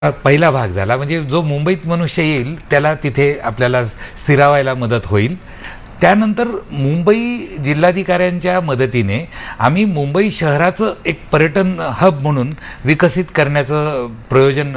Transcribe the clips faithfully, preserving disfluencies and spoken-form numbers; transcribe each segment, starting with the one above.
पहिला भाग झाला. म्हणजे जो मुंबईत मनुष्य येईल त्याला तिथे आपल्याला स्थिरावायला मदत होईल. त्यानंतर मुंबई जिल्हाधिकाऱ्यांच्या मदतीने आम्ही मुंबई शहराचं एक पर्यटन हब म्हणून विकसित करण्याचं प्रयोजन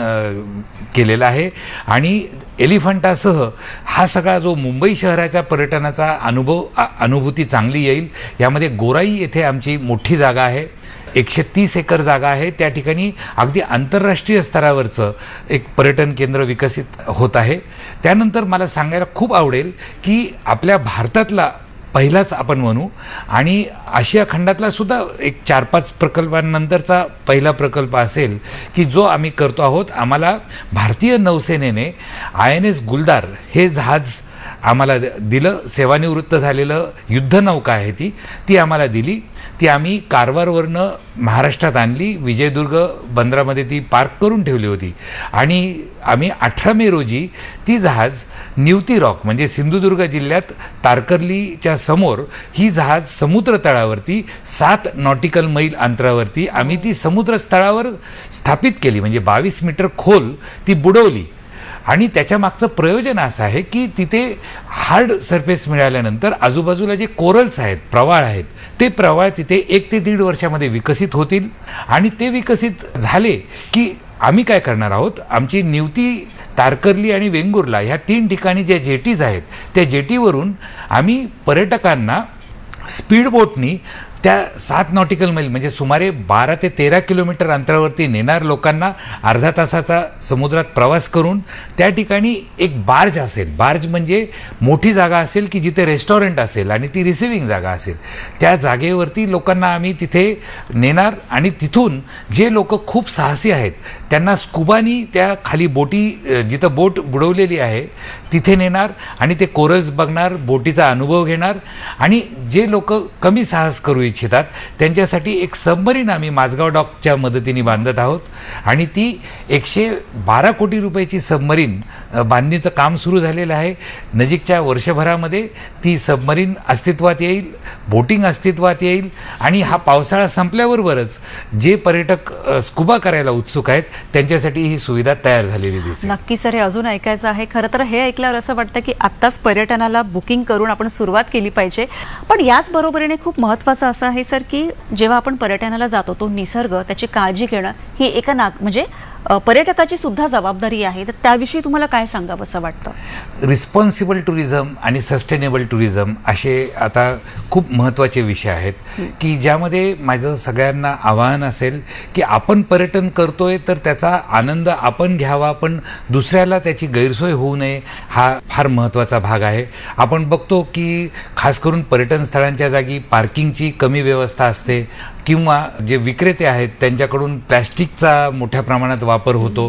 केलेलं आहे. आणि एलिफंटासह हा सगळा जो मुंबई शहराच्या पर्यटनाचा अनुभव अनुभूती चांगली येईल. यामध्ये गोराई येथे आमची मोठी जागा आहे, एकशे तीस एकर जागा आहे. त्या ठिकाणी अगदी आंतरराष्ट्रीय स्तरावरचं एक पर्यटन केंद्र विकसित होत आहे. त्यानंतर मला सांगायला खूप आवडेल की आपल्या भारतातला पहिलाच आपण म्हणू आणि आशिया खंडातला सुद्धा एक चार पाच प्रकल्पांनंतरचा पहिला प्रकल्प असेल की जो आम्ही करतो आहोत. आम्हाला भारतीय नौसेनेने आय एन एस गुलदार हे जहाज आम्हाला दिलं. सेवानिवृत्त झालेलं युद्धनौका आहे ती ती आम्हाला दिली. ती आम्ही कारवारवरनं महाराष्ट्रात आणली. विजयदुर्ग बंदरामध्ये ती पार्क करून ठेवली होती आणि आम्ही अठरा मे रोजी ती जहाज निवती रॉक म्हणजे सिंधुदुर्ग जिल्ह्यात तारकर्लीच्या समोर ही जहाज समुद्र तळावरती सात नॉटिकल मैल अंतरावरती आम्ही ती समुद्र तळावर स्थापित केली. म्हणजे बावीस मीटर खोल ती बुडवली. आणि त्याच्या मागचं प्रयोजन असं आहे की तिथे हार्ड सरफेस मिळाल्यानंतर आजूबाजूला जे कोरल्स आहेत, प्रवाळ आहेत, ते प्रवाळ तिथे एक ते दीड वर्षामध्ये विकसित होतील. आणि ते विकसित झाले की आम्ही काय करणार आहोत, आमची निवती, तारकर्ली आणि वेंगुर्ला ह्या तीन ठिकाणी ज्या जेटीज आहेत त्या जेटीवरून आम्ही पर्यटकांना स्पीडबोटनी त्या सात नॉटिकल मैल म्हणजे सुमारे बारा ते तेरा किलोमीटर अंतरावरती नेणार लोकांना अर्धा तासाचा समुद्रात प्रवास करून त्या ठिकाणी एक बार्ज असेल. बार्ज म्हणजे मोठी जागा असेल की जिथे रेस्टॉरंट असेल आणि ती रिसिव्हिंग जागा असेल. त्या जागेवरती लोकांना आम्ही तिथे नेणार आणि तिथून जे लोक खूप साहसी आहेत त्यांना स्कुबानी त्या खाली बोटी जिथं बोट बुडवलेली आहे तिथे नेणार आणि ते कोरल्स बघणार, बोटीचा अनुभव घेणार. आणि जे लोक कमी साहस करू इच्छितात त्यांच्यासाठी एक सबमरीन आम्ही माझगाव डॉकच्या मदतीने बांधत आहोत. आणि ती एकशे बारा कोटी रुपयाची सबमरीन बांधणीचं काम सुरू झालेलं आहे. नजीकच्या वर्षभरामध्ये ती सबमरीन अस्तित्वात येईल, बोटिंग अस्तित्वात येईल. आणि हा पावसाळा संपल्याबरोबरच जे पर्यटक स्कुबा करायला उत्सुक आहेत त्यांच्यासाठी ही सुविधा तयार झालेली दिसते. नक्की सर, हे अजून ऐकायचं आहे. खरं तर हे ऐकल्यावर असं वाटतं की आत्ताच पर्यटनाला बुकिंग करून आपण सुरुवात केली पाहिजे. पण याच बरोबरीने खूप महत्त्वाचं असं आहे सर की जेव्हा आपण पर्यटनाला जातो तो निसर्ग त्याची काळजी घेणं ही एका नाग म्हणजे पर्यटकाची सुद्धा जबाबदारी आहे. तर त्याविषयी तुम्हाला काय सांगावं असं वाटतं? रिस्पॉन्सिबल टुरिझम आणि सस्टेनेबल टुरिझम असे आता खूप महत्त्वाचे विषय आहेत की ज्यामध्ये माझं सगळ्यांना आवाहन असेल की आपण पर्यटन करतोय तर त्याचा आनंद आपण घ्यावा, पण दुसऱ्याला त्याची गैरसोय होऊ नये हा फार महत्त्वाचा भाग आहे. आपण बघतो की खास करून पर्यटन स्थळांच्या जागी पार्किंगची कमी व्यवस्था असते किंवा जे विक्रेते आहेत त्यांच्याकडून प्लॅस्टिकचा मोठ्या प्रमाणात वापर होतो.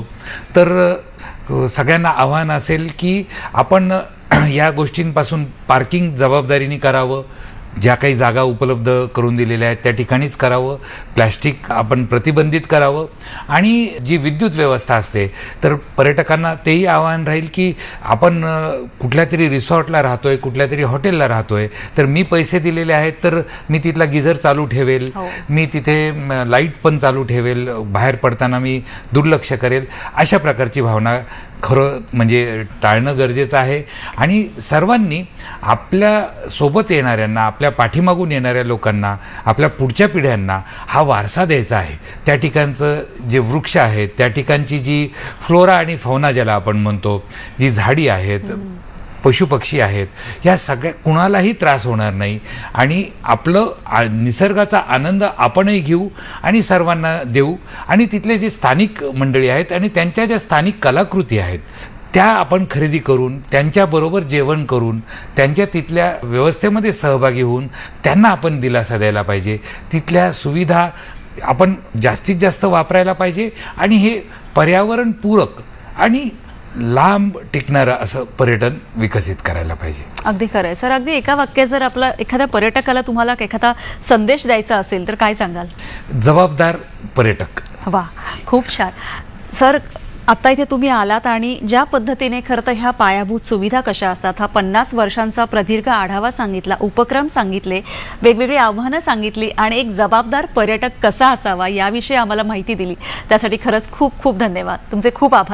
तर सगळ्यांना आव्हान असेल की आपण या गोष्टींपासून पार्किंग जबाबदारीने करावं. ज्या काही जागा उपलब्ध करून दिलेल्या आहेत त्या ठिकाणीच करावं. प्लॅस्टिक आपण प्रतिबंधित करावं. आणि जी विद्युत व्यवस्था असते तर पर्यटकांना तेही आव्हान राहील की आपण कुठल्या तरी रिसॉर्टला राहतोय, कुठल्या तरी हॉटेलला राहतोय, तर मी पैसे दिलेले आहेत तर मी तिथला गिझर चालू ठेवेल, मी तिथे लाईट पण चालू ठेवेल, बाहेर पडताना मी दुर्लक्ष करेल. अशा प्रकारची भावना खरं म्हणजे टाळणं गरजेचं आहे. आणि सर्वांनी आपल्या सोबत येणाऱ्यांना, आपल्या पाठीमागून येणाऱ्या लोकांना, आपल्या पुढच्या पिढ्यांना हा वारसा द्यायचा आहे. त्या ठिकाणचं जे वृक्ष आहेत, त्या ठिकाणची जी फ्लोरा आणि फौना ज्याला आपण म्हणतो, जी झाडी आहेत, पशुपक्षी आहेत, या सगळ्या कुणालाही त्रास होणार नाही. आणि आपलं निसर्गाचा आनंद आपणही घेऊ आणि सर्वांना देऊ. आणि तिथले जे स्थानिक मंडळी आहेत आणि त्यांच्या ज्या स्थानिक कलाकृती आहेत त्या आपण खरेदी करून, त्यांच्याबरोबर जेवण करून, त्यांच्या तिथल्या व्यवस्थेमध्ये सहभागी होऊन त्यांना आपण दिलासा द्यायला पाहिजे. तिथल्या सुविधा आपण जास्तीत जास्त वापरायला पाहिजे. आणि हे पर्यावरणपूरक आणि लांब टिकणारं असं पर्यटन विकसित करायला पाहिजे. अगदी खरं आहे सर. अगदी एका वाक्यात जर आपला एखाद्या पर्यटकाला तुम्हाला एखादा संदेश द्यायचा असेल तर काय सांगाल? जबाबदार पर्यटक. वा, खूप छान सर. आता इथे तुम्ही आलात आणि ज्या पद्धतीने खरं तर ह्या पायाभूत सुविधा कशा असतात हा पन्नास वर्षांचा प्रदीर्घ आढावा सांगितला, उपक्रम सांगितले, वेगवेगळी आव्हानं सांगितली आणि एक जबाबदार पर्यटक कसा असावा याविषयी आम्हाला माहिती दिली, त्यासाठी खरंच खूप खूप धन्यवाद. तुमचे खूप आभार.